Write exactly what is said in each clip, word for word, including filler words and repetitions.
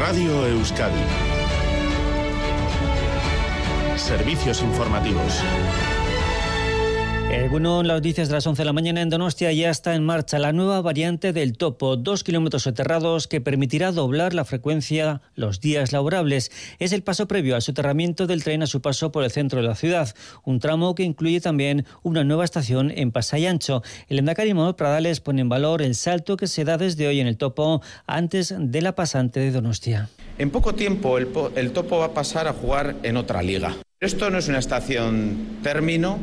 Radio Euskadi. Servicios informativos. Bueno, las noticias de las once de la mañana en Donostia ya está en marcha la nueva variante del Topo, dos kilómetros soterrados que permitirá doblar la frecuencia los días laborables. Es el paso previo al soterramiento del tren a su paso por el centro de la ciudad, un tramo que incluye también una nueva estación en Pasai Ancho. El lehendakari Manuel Pradales pone en valor el salto que se da desde hoy en el Topo antes de la pasante de Donostia. En poco tiempo el, el Topo va a pasar a jugar en otra liga. Esto no es una estación término.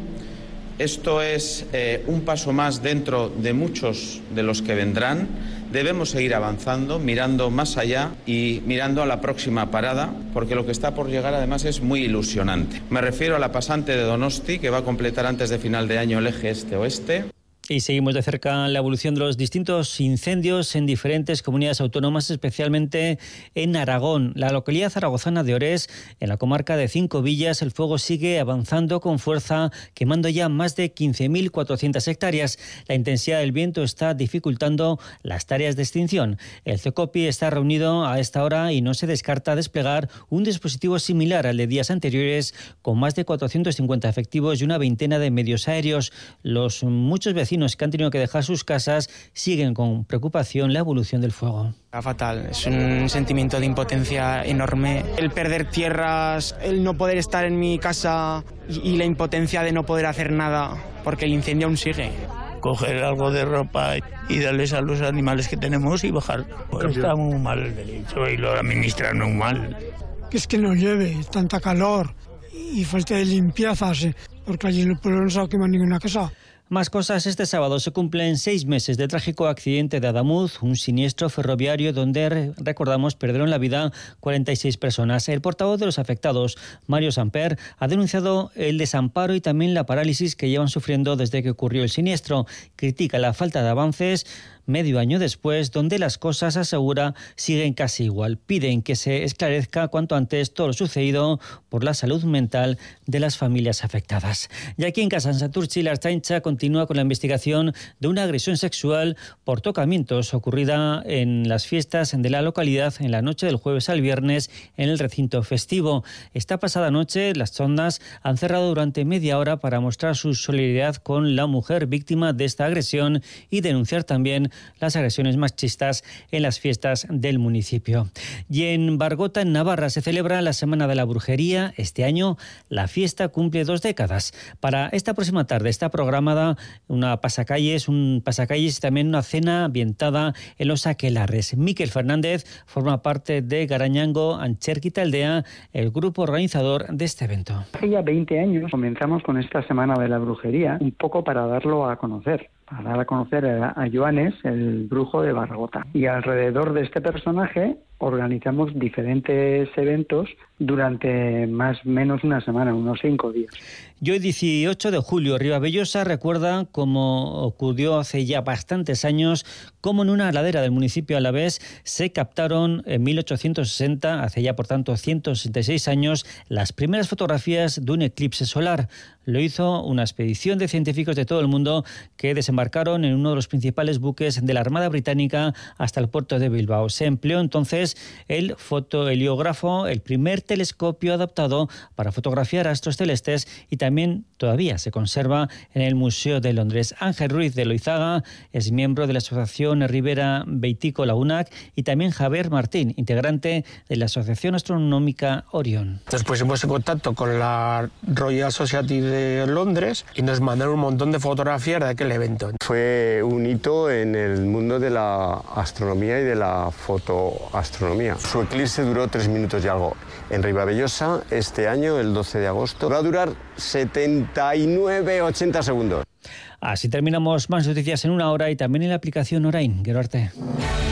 Esto es eh, un paso más dentro de muchos de los que vendrán. Debemos seguir avanzando, mirando más allá y mirando a la próxima parada, porque lo que está por llegar además es muy ilusionante. Me refiero a la pasante de Donosti, que va a completar antes de final de año el eje este-oeste. Y seguimos de cerca la evolución de los distintos incendios en diferentes comunidades autónomas, especialmente en Aragón. La localidad zaragozana de Orés, en la comarca de Cinco Villas, el fuego sigue avanzando con fuerza, quemando ya más de quince mil cuatrocientas hectáreas. La intensidad del viento está dificultando las tareas de extinción. El CECOPI está reunido a esta hora y no se descarta desplegar un dispositivo similar al de días anteriores, con más de cuatrocientos cincuenta efectivos y una veintena de medios aéreos. Los muchos vecinos que han tenido que dejar sus casas siguen con preocupación la evolución del fuego. Fatal, es un sentimiento de impotencia enorme. El perder tierras, el no poder estar en mi casa y la impotencia de no poder hacer nada porque el incendio aún sigue. Coger algo de ropa y darles a los animales que tenemos y bajar. Pues está muy mal el derecho y lo administran muy mal. Que es que no llueve, tanta calor y falta de limpiezas, porque allí en el pueblo no se ha quemado ninguna casa. Más cosas. Este sábado se cumplen seis meses del trágico accidente de Adamuz, un siniestro ferroviario donde, recordamos, perdieron la vida cuarenta y seis personas. El portavoz de los afectados, Mario Samper, ha denunciado el desamparo y también la parálisis que llevan sufriendo desde que ocurrió el siniestro. Critica la falta de avances medio año después, donde las cosas, asegura, siguen casi igual. Piden que se esclarezca cuanto antes todo lo sucedido por la salud mental de las familias afectadas. Y aquí en Casa en Santurtzi, la Ertzaintza continúa con la investigación de una agresión sexual por tocamientos ocurrida en las fiestas de la localidad en la noche del jueves al viernes en el recinto festivo. Esta pasada noche, las zondas han cerrado durante media hora para mostrar su solidaridad con la mujer víctima de esta agresión y denunciar también las agresiones machistas en las fiestas del municipio. Y en Bargota, en Navarra, se celebra la Semana de la Brujería. Este año la fiesta cumple dos décadas. Para esta próxima tarde está programada una pasacalles, un pasacalles y también una cena ambientada en los aquelarres. Miquel Fernández forma parte de Garañango Ancherquita Aldea, el grupo organizador de este evento. Hace ya veinte años comenzamos con esta Semana de la Brujería, un poco para darlo a conocer. Para dar a conocer a Joanes, el brujo de Bargota. Y alrededor de este personaje organizamos diferentes eventos durante más o menos una semana, unos cinco días. Y hoy, dieciocho de julio, Ribavellosa recuerda, como ocurrió hace ya bastantes años, cómo en una ladera del municipio alavés se captaron en mil ochocientos sesenta, hace ya por tanto ciento sesenta y seis años, las primeras fotografías de un eclipse solar. Lo hizo una expedición de científicos de todo el mundo que desembarcaron en uno de los principales buques de la Armada Británica hasta el puerto de Bilbao. Se empleó entonces el fotoheliógrafo, el primer telescopio adaptado para fotografiar astros celestes, y también todavía se conserva en el Museo de Londres. Ángel Ruiz de Loizaga es miembro de la Asociación Ribera Beitico-La U N A C y también Javier Martín, integrante de la Asociación Astronómica Orión. Nos pusimos en contacto con la Royal Society de Londres y nos mandaron un montón de fotografías de aquel evento. Fue un hito en el mundo de la astronomía y de la fotoastronomía. Su eclipse duró tres minutos y algo. En Ribavellosa, este año, el doce de agosto, va a durar setenta y nueve a ochenta segundos. Así terminamos. Más noticias en una hora y también en la aplicación Orain. Gero arte.